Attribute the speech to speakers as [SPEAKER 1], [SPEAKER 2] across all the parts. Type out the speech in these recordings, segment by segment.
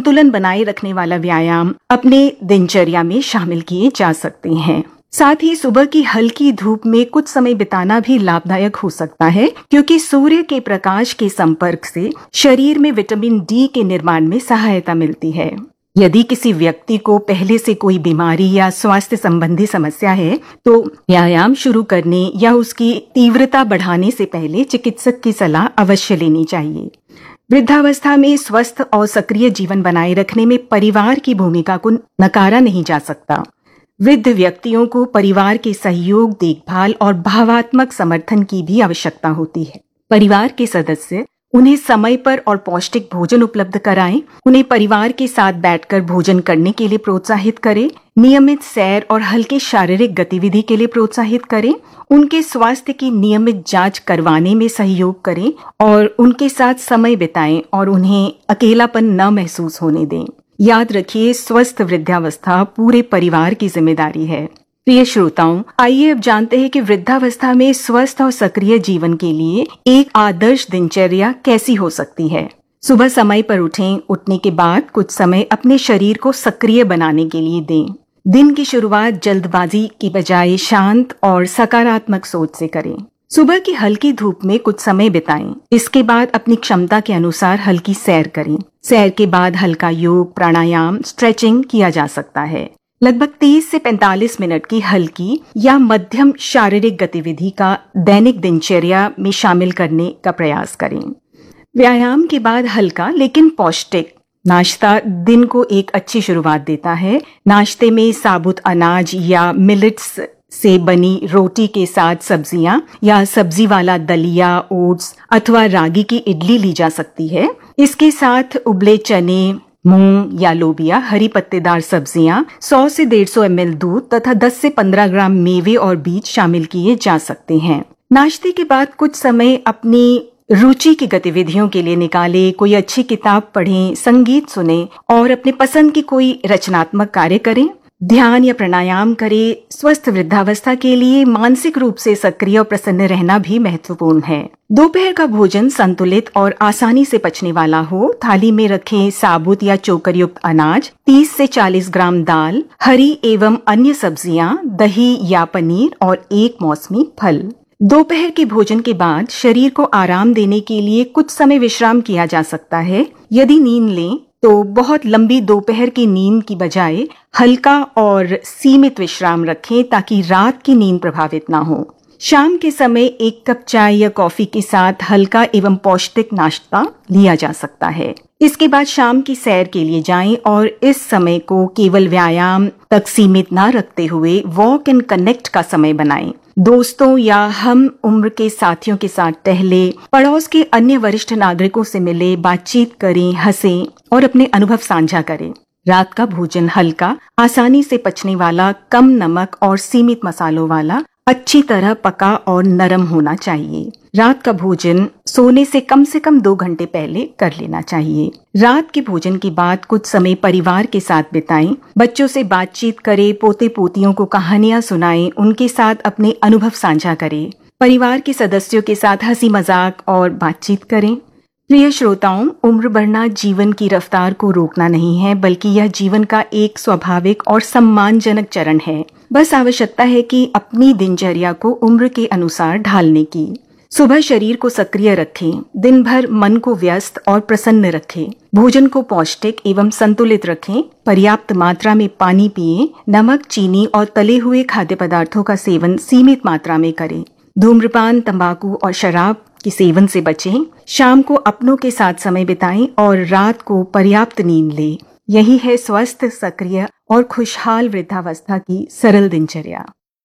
[SPEAKER 1] संतुलन बनाए रखने वाला व्यायाम अपने दिनचर्या में शामिल किए जा सकते हैं। साथ ही सुबह की हल्की धूप में कुछ समय बिताना भी लाभदायक हो सकता है, क्योंकि सूर्य के प्रकाश के संपर्क से शरीर में विटामिन डी के निर्माण में सहायता मिलती है। यदि किसी व्यक्ति को पहले से कोई बीमारी या स्वास्थ्य संबंधी समस्या है, तो व्यायाम शुरू करने या उसकी तीव्रता बढ़ाने से पहले चिकित्सक की सलाह अवश्य लेनी चाहिए। वृद्धावस्था में स्वस्थ और सक्रिय जीवन बनाए रखने में परिवार की भूमिका को नकारा नहीं जा सकता। वृद्ध व्यक्तियों को परिवार के सहयोग, देखभाल और भावात्मक समर्थन की भी आवश्यकता होती है। परिवार के सदस्य उन्हें समय पर और पौष्टिक भोजन उपलब्ध कराएं, उन्हें परिवार के साथ बैठकर भोजन करने के लिए प्रोत्साहित करें, नियमित सैर और हल्के शारीरिक गतिविधि के लिए प्रोत्साहित करें, उनके स्वास्थ्य की नियमित जांच करवाने में सहयोग करें और उनके साथ समय बिताएं और उन्हें अकेलापन न महसूस होने दें। याद रखिए, स्वस्थ वृद्धावस्था पूरे परिवार की जिम्मेदारी है। प्रिय श्रोताओं, आइए अब जानते हैं कि वृद्धावस्था में स्वस्थ और सक्रिय जीवन के लिए एक आदर्श दिनचर्या कैसी हो सकती है। सुबह समय पर उठें। उठने के बाद कुछ समय अपने शरीर को सक्रिय बनाने के लिए दें। दिन की शुरुआत जल्दबाजी की बजाय शांत और सकारात्मक सोच से करें। सुबह की हल्की धूप में कुछ समय बिताएं। इसके बाद अपनी क्षमता के अनुसार हल्की सैर करें। सैर के बाद हल्का योग, प्राणायाम, स्ट्रेचिंग किया जा सकता है। लगभग 30 से 45 मिनट की हल्की या मध्यम शारीरिक गतिविधि का दैनिक दिनचर्या में शामिल करने का प्रयास करें। व्यायाम के बाद हल्का लेकिन पौष्टिक नाश्ता दिन को एक अच्छी शुरुआत देता है। नाश्ते में साबुत अनाज या मिलेट्स से बनी रोटी के साथ सब्जियां या सब्जी वाला दलिया, ओट्स अथवा रागी की इडली ली जा सकती है। इसके साथ उबले चने, मूंग या लोबिया, हरी पत्तेदार सब्जियां, 100 से 150 ml दूध तथा 10 से 15 ग्राम मेवे और बीज शामिल किए जा सकते हैं। नाश्ते के बाद कुछ समय अपनी रुचि की गतिविधियों के लिए निकालें। कोई अच्छी किताब पढ़ें, संगीत सुनें और अपने पसंद की कोई रचनात्मक कार्य करें। ध्यान या प्राणायाम करें। स्वस्थ वृद्धावस्था के लिए मानसिक रूप से सक्रिय और प्रसन्न रहना भी महत्वपूर्ण है। दोपहर का भोजन संतुलित और आसानी से पचने वाला हो। थाली में रखें साबुत या चोकर युक्त अनाज, 30 से 40 ग्राम दाल, हरी एवं अन्य सब्जियां, दही या पनीर और एक मौसमी फल। दोपहर के भोजन के बाद शरीर को आराम देने के लिए कुछ समय विश्राम किया जा सकता है। यदि नींद लें तो बहुत लंबी दोपहर की नींद की बजाय हल्का और सीमित विश्राम रखें, ताकि रात की नींद प्रभावित ना हो। शाम के समय एक कप चाय या कॉफी के साथ हल्का एवं पौष्टिक नाश्ता लिया जा सकता है। इसके बाद शाम की सैर के लिए जाएं और इस समय को केवल व्यायाम तक सीमित ना रखते हुए वॉक एंड कनेक्ट का समय बनाएं। दोस्तों या हम उम्र के साथियों के साथ टहले, पड़ोस के अन्य वरिष्ठ नागरिकों से मिले, बातचीत करें, हंसें और अपने अनुभव साझा करें। रात का भोजन हल्का, आसानी से पचने वाला, कम नमक और सीमित मसालों वाला, अच्छी तरह पका और नरम होना चाहिए। रात का भोजन सोने से कम 2 घंटे पहले कर लेना चाहिए। रात के भोजन के बाद कुछ समय परिवार के साथ बिताएं। बच्चों से बातचीत करें, पोते पोतियों को कहानियां सुनाएं, उनके साथ अपने अनुभव साझा करें। परिवार के सदस्यों के साथ हंसी मजाक और बातचीत करें। प्रिय श्रोताओं, उम्र बढ़ना जीवन की रफ्तार को रोकना नहीं है, बल्कि यह जीवन का एक स्वाभाविक और सम्मानजनक चरण है। बस आवश्यकता है कि अपनी दिनचर्या को उम्र के अनुसार ढालने की। सुबह शरीर को सक्रिय रखें, दिन भर मन को व्यस्त और प्रसन्न रखें, भोजन को पौष्टिक एवं संतुलित रखें, पर्याप्त मात्रा में पानी पिएं, नमक, चीनी और तले हुए खाद्य पदार्थों का सेवन सीमित मात्रा में करें, धूम्रपान, तंबाकू और शराब के सेवन से बचें, शाम को अपनों के साथ समय बिताएं और रात को पर्याप्त नींद लें। यही है स्वस्थ, सक्रिय और खुशहाल वृद्धावस्था की सरल दिनचर्या।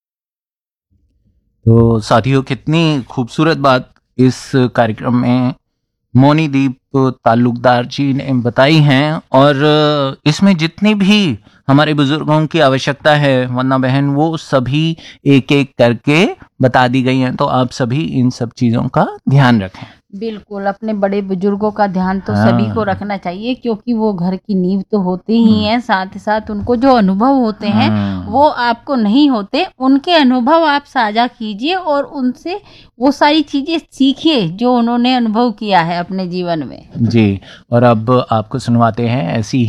[SPEAKER 2] तो साथियों, कितनी खूबसूरत बात इस कार्यक्रम में मोनीदीप तालुकदार जी ने बताई हैं, और इसमें जितनी भी हमारे बुजुर्गों की आवश्यकता है वरना बहन, वो सभी एक एक करके बता दी गई हैं। तो आप सभी इन सब चीज़ों का ध्यान रखें।
[SPEAKER 3] बिल्कुल, अपने बड़े बुजुर्गों का ध्यान तो सभी को रखना चाहिए, क्योंकि वो घर की नींव तो होते ही हैं। साथ ही साथ उनको जो अनुभव होते हैं वो आपको नहीं होते। उनके अनुभव आप साझा कीजिए और उनसे वो सारी चीजें सीखिए जो उन्होंने अनुभव किया है अपने जीवन में।
[SPEAKER 2] जी, और अब आपको सुनवाते हैं ऐसी